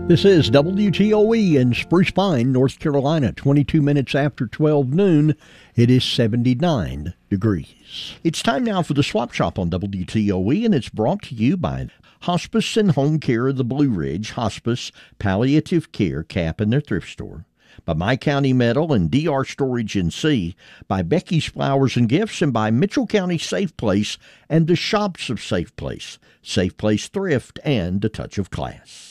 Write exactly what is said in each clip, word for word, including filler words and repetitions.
This is W T O E in Spruce Pine, North Carolina, twenty-two minutes after twelve noon. It is seventy-nine degrees. It's time now for the Swap Shop on W T O E, and it's brought to you by Hospice and Home Care of the Blue Ridge, Hospice, Palliative Care, Cap, and their thrift store. By My County Metal and D R Storage N C, by Becky's Flowers and Gifts, and by Mitchell County Safe Place and the Shops of Safe Place, Safe Place Thrift, and A Touch of Class.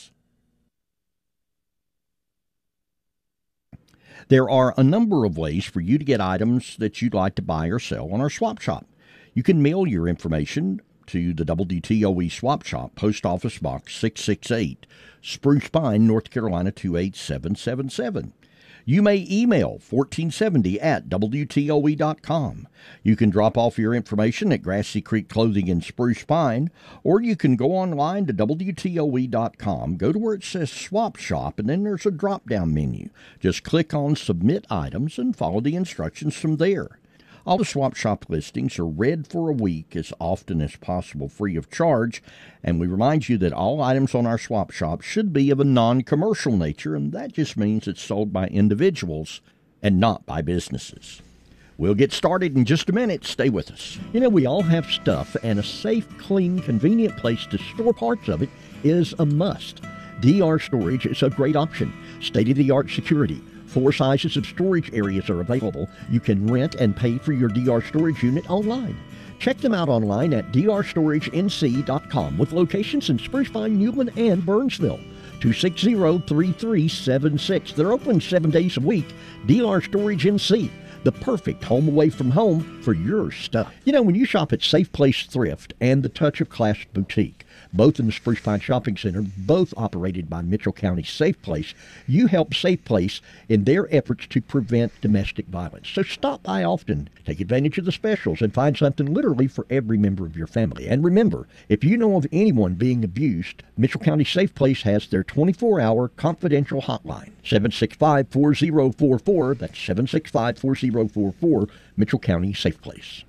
There are a number of ways for you to get items that you'd like to buy or sell on our Swap Shop. You can mail your information to the W T O E Swap Shop, Post Office Box six six eight, Spruce Pine, North Carolina two eight seven seven seven. You may email fourteen seventy at W T O E dot com. You can drop off your information at Grassy Creek Clothing in Spruce Pine, or you can go online to W T O E dot com, go to where it says Swap Shop, and then there's a drop-down menu. Just click on Submit Items and follow the instructions from there. All the Swap Shop listings are read for a week as often as possible free of charge, and we remind you that all items on our Swap Shop should be of a non-commercial nature, and that just means it's sold by individuals and not by businesses. We'll get started in just a minute. Stay with us. You know, we all have stuff, and a safe, clean, convenient place to store parts of it is a must. D R Storage is a great option. State-of-the-art security. Four sizes of storage areas are available. You can rent and pay for your D R storage unit online. Check them out online at D R storage N C dot com with locations in Spruce Pine, Newland, and Burnsville. two six zero, three three seven six. They're open seven days a week. D R Storage N C, the perfect home away from home for your stuff. You know, when you shop at Safe Place Thrift and the Touch of Class Boutique, both in the Spruce Pine Shopping Center, both operated by Mitchell County Safe Place, you help Safe Place in their efforts to prevent domestic violence. So stop by often, take advantage of the specials, and find something literally for every member of your family. And remember, if you know of anyone being abused, Mitchell County Safe Place has their twenty-four hour confidential hotline, seven six five, four zero four four. That's seven six five, four zero four four, Mitchell County Safe Place.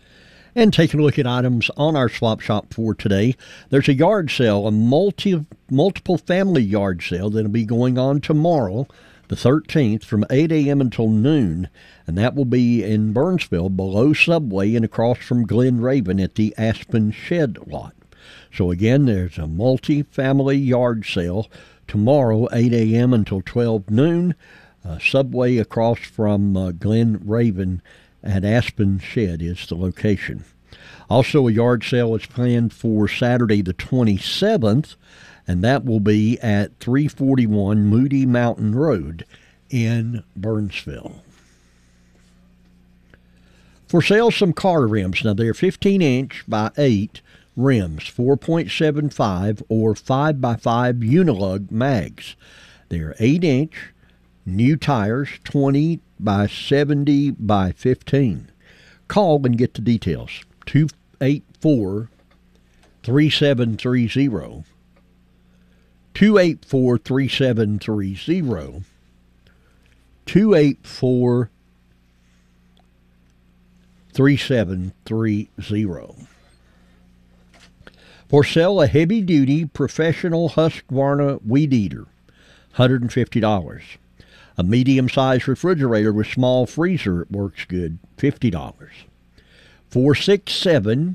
And taking a look at items on our Swap Shop for today, there's a yard sale, a multi, multiple family yard sale that'll be going on tomorrow, the thirteenth, from eight a.m. until noon, and that will be in Burnsville, below Subway and across from Glen Raven at the Aspen Shed lot. So again, there's a multi-family yard sale tomorrow, eight a.m. until twelve noon, uh, Subway across from uh, Glen Raven at Aspen Shed is the location. Also, a yard sale is planned for Saturday the twenty-seventh, and that will be at three forty-one Moody Mountain Road in Burnsville. For sale, some car rims. Now, they're fifteen inch by eight rims, four point seven five or five by five Unilug mags. They're eight inch, new tires, twenty by seventy by fifteen. Call and get the details. two eight four, three seven three zero. two eight four, three seven three zero. two eight four, three seven three zero. For sale, a heavy-duty professional Husqvarna weed eater, one hundred fifty dollars. A medium-sized refrigerator with small freezer works good, fifty dollars. four six seven,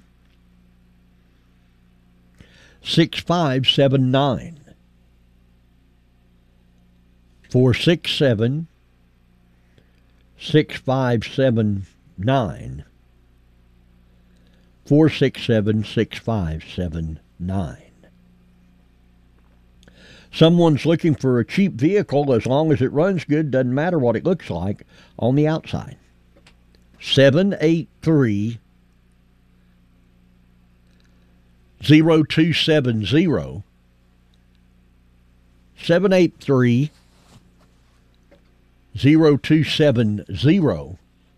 six five seven nine. four six seven, six five seven nine. four six seven, six five seven nine. Someone's looking for a cheap vehicle as long as it runs good, doesn't matter what it looks like on the outside. seven eight three, zero two seven zero. seven eight three, zero two seven zero.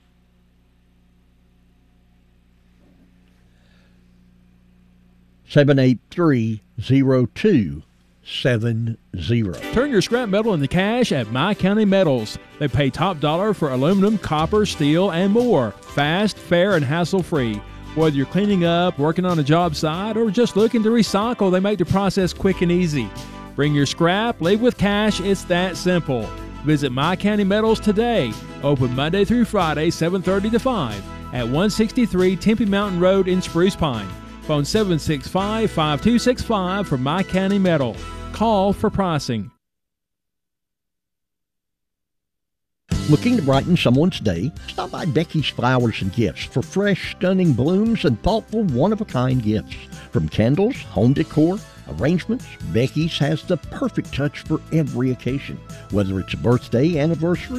seven eight three, zero two seven zero. Turn your scrap metal into cash at My County Metals. They pay top dollar for aluminum, copper, steel, and more. Fast, fair, and hassle-free. Whether you're cleaning up, working on a job site, or just looking to recycle, they make the process quick and easy. Bring your scrap, leave with cash. It's that simple. Visit My County Metals today. Open Monday through Friday, seven thirty to five at one sixty-three Tempe Mountain Road in Spruce Pine. Phone seven six five, five two six five for My County Metal. Call for pricing. Looking to brighten someone's day? Stop by Becky's Flowers and Gifts for fresh, stunning blooms and thoughtful, one-of-a-kind gifts. From candles, home decor, arrangements, Becky's has the perfect touch for every occasion. Whether it's a birthday, anniversary,